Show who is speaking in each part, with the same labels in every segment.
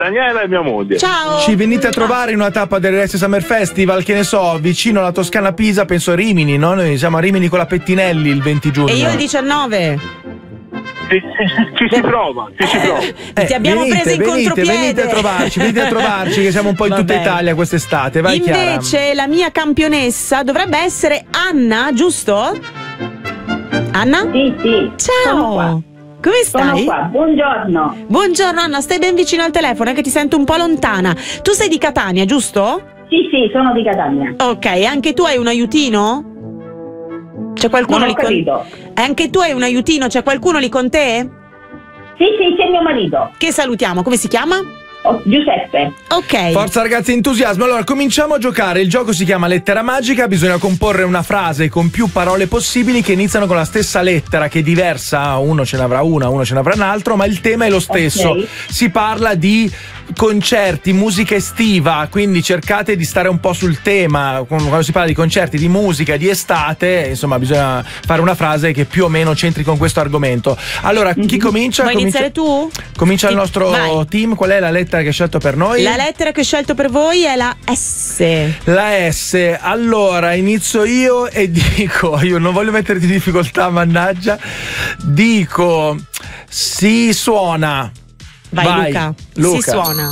Speaker 1: Daniela è mia moglie.
Speaker 2: Ciao.
Speaker 3: Ci venite a trovare in una tappa dell'Est Summer Festival, che ne so, vicino alla Toscana Pisa, penso a Rimini, no? Noi siamo a Rimini con la Pettinelli il 20 giugno.
Speaker 2: E io il 19.
Speaker 1: Ci si prova.
Speaker 2: Ti abbiamo preso in contropiede.
Speaker 3: Venite a trovarci, che siamo un po' in tutta Italia quest'estate. Vai, Chiara.
Speaker 2: Invece la mia campionessa dovrebbe essere Anna, giusto? Anna?
Speaker 4: Sì.
Speaker 2: Ciao. Come stai?
Speaker 4: Sono qua, buongiorno.
Speaker 2: Buongiorno Anna, stai ben vicino al telefono, che ti sento un po' lontana. Tu sei di Catania, giusto?
Speaker 4: Sì, sono di Catania.
Speaker 2: Ok, anche tu hai un aiutino? C'è qualcuno
Speaker 4: Non ho
Speaker 2: lì con...
Speaker 4: capito.
Speaker 2: Anche tu hai un aiutino? C'è qualcuno lì con te?
Speaker 4: Sì, c'è mio marito.
Speaker 2: Che salutiamo, come si chiama?
Speaker 4: Giuseppe.
Speaker 2: Ok.
Speaker 3: Forza ragazzi, entusiasmo. Allora cominciamo a giocare. Il gioco si chiama Lettera Magica. Bisogna comporre una frase con più parole possibili che iniziano con la stessa lettera, che è diversa. Uno ce n'avrà una, uno ce n'avrà un altro, ma il tema è lo stesso.
Speaker 4: Okay.
Speaker 3: Si parla di concerti, musica estiva, quindi cercate di stare un po' sul tema. Quando si parla di concerti, di musica, di estate, insomma bisogna fare una frase che più o meno c'entri con questo argomento. Allora, chi comincia?
Speaker 2: Vuoi iniziare tu?
Speaker 3: Comincia il nostro team. Qual è la lettera che hai scelto per noi?
Speaker 2: La lettera che ho scelto per voi è la S.
Speaker 3: La S. Allora inizio io e dico, io non voglio metterti in difficoltà, mannaggia, dico si suona.
Speaker 2: Vai. Luca. Si suona.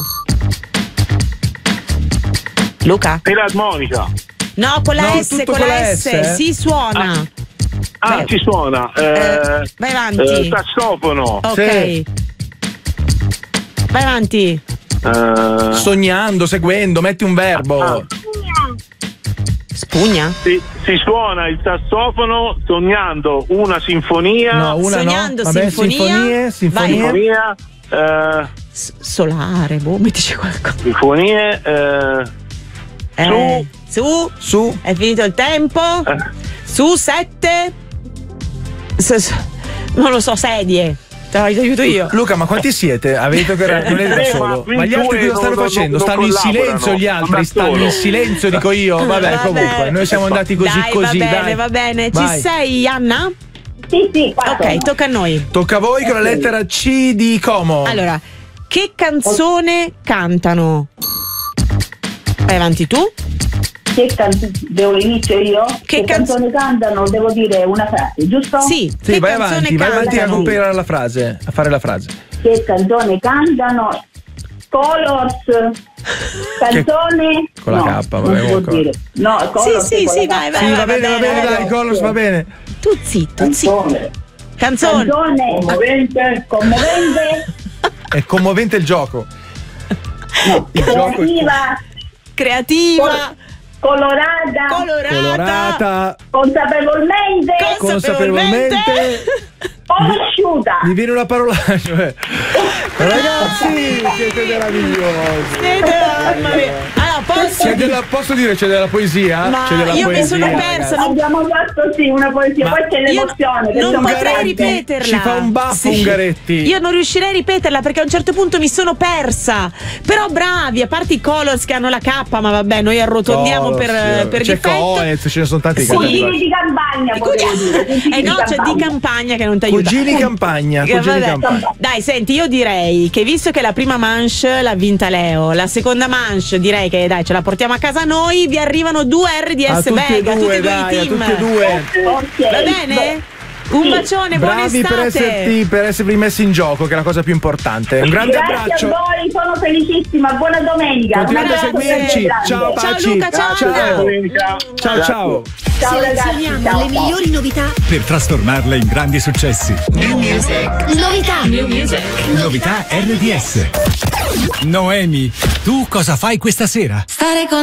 Speaker 2: Luca?
Speaker 1: Filarmonica.
Speaker 2: No, con la
Speaker 3: No,
Speaker 2: S,
Speaker 3: tutto
Speaker 2: con la S. Si suona.
Speaker 1: Si suona.
Speaker 2: Vai avanti.
Speaker 1: Sassofono.
Speaker 2: Ok.
Speaker 3: Sì.
Speaker 2: Vai avanti.
Speaker 3: Sognando, seguendo, metti un verbo.
Speaker 2: Spugna?
Speaker 1: Si suona il sassofono sognando una sinfonia.
Speaker 3: No, una
Speaker 2: Sognando,
Speaker 3: no. Vabbè,
Speaker 2: sinfonia.
Speaker 1: Sinfonia.
Speaker 2: Solare, mettici qualcosa.
Speaker 1: Sinfonie.
Speaker 2: Su. È finito il tempo. Su 7. Non lo so, sedie. Te aiuto io.
Speaker 3: Luca, ma quanti siete? Avete non eri da solo. Ma gli altri cosa stanno facendo? Stanno in silenzio gli altri, stanno in silenzio, dico io. Vabbè, comunque, noi siamo andati così.
Speaker 2: Va bene. Ci sei, Anna?
Speaker 4: Sì,
Speaker 2: ok, tocca a noi.
Speaker 3: Tocca a voi con la lettera C di Como.
Speaker 2: Allora, che canzone cantano? Vai avanti tu.
Speaker 4: Devo inizio io? Che canzone cantano? Devo dire una frase, giusto?
Speaker 2: Sì,
Speaker 3: vai avanti a compiere la frase, a fare la frase.
Speaker 4: Che canzone cantano? Colors. Canzone
Speaker 3: con la K,
Speaker 4: vabbè, dire. No, Colors.
Speaker 2: Sì, vai.
Speaker 3: Va bene, dai, Colors va bene.
Speaker 2: Tu zitto. Canzone.
Speaker 4: Commovente.
Speaker 3: È commovente il gioco.
Speaker 4: No, creativa. Colorata.
Speaker 3: Consapevolmente.
Speaker 4: Conosciuta.
Speaker 3: Mi viene una parola. Ragazzi, siete meravigliosi.
Speaker 2: Mamma mia. Allora,
Speaker 3: posso dire c'è della poesia?
Speaker 2: Ma
Speaker 3: c'è della
Speaker 2: io
Speaker 3: poesia,
Speaker 2: mi sono persa.
Speaker 4: Abbiamo fatto una poesia, poi c'è l'emozione.
Speaker 2: Non potrei ripeterla.
Speaker 3: Ci fa un baffo Ungaretti.
Speaker 2: Io non riuscirei a ripeterla perché a un certo punto mi sono persa. Però bravi, a parte i Colors che hanno la K, ma vabbè, noi arrotondiamo per difetto.
Speaker 3: Coez, ce ne sono tanti.
Speaker 4: Cugini di campagna, potevo dire.
Speaker 2: C'è di campagna che non ti aiuta.
Speaker 3: Cugini campagna.
Speaker 2: Dai, senti, io direi che visto che la prima manche l'ha vinta Leo, la seconda manche direi che dai, ce la portiamo a casa noi. Vi arrivano 2 RDS bag a tutti e due i team. Va bene? Un bacione, buona estate.
Speaker 3: Per esservi messi in gioco, che è la cosa più importante. Un grande abbraccio.
Speaker 4: Grazie a voi, sono felicissima. Buona domenica.
Speaker 3: Continuate a seguirci. Ciao Paci.
Speaker 2: Ciao Luca,
Speaker 3: ciao.
Speaker 4: Ciao ragazzi.
Speaker 5: Le migliori novità
Speaker 6: per trasformarle in grandi successi.
Speaker 5: New Music.
Speaker 6: Novità RDS. Noemi, tu cosa fai questa sera?
Speaker 5: Stare con